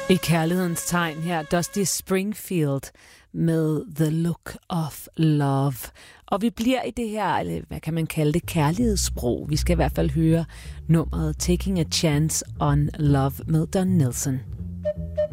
I kærlighedens tegn her, Dusty Springfield med The Look of Love. Og vi bliver i det her, eller hvad kan man kalde det, kærlighedssprog. Vi skal i hvert fald høre nummeret Taking a Chance on Love med Don Nelson.